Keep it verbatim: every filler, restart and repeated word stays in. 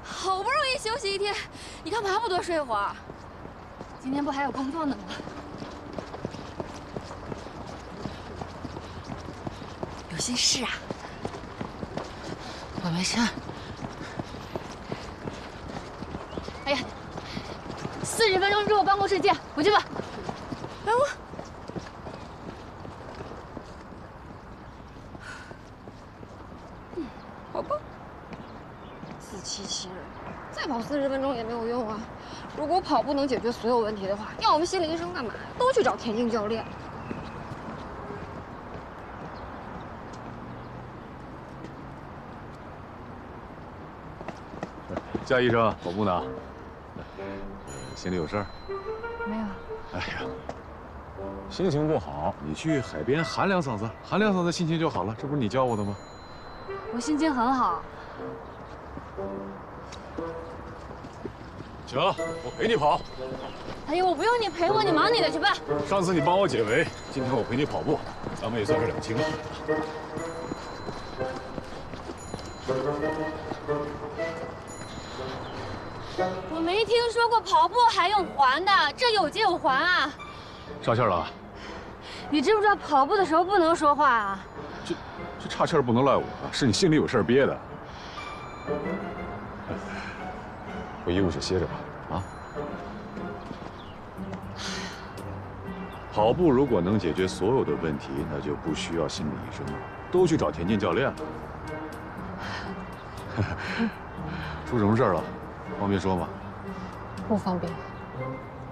好不容易休息一天，你干嘛不多睡会儿？今天不还有工作呢吗？有心事啊？ 我没事。 哎呀，四十分钟之后办公室见，回去吧。哎我。 好吧，自欺欺人，再跑四十分钟也没有用啊！如果跑步能解决所有问题的话，要我们心理医生干嘛呀？都去找田径教练。 夏医生，跑步呢？心里有事儿？ 没有。 哎呀，心情不好，你去海边喊两嗓子，喊两嗓子心情就好了。这不是你教我的吗？ 我心情很好。 行，我陪你跑。 哎呦，我不用你陪我，你忙你的去吧。 上次你帮我解围，今天我陪你跑步，咱们也算是两清了。 我没听说过跑步还用还的，这有借有还啊。 上气儿了？ 你知不知道跑步的时候不能说话啊？ 这这岔气儿不能赖我，是你心里有事儿憋的。回医务室歇着吧，啊。跑步如果能解决所有的问题，那就不需要心理医生了，都去找田径教练了。出什么事儿了？方便说吗？ 不方便。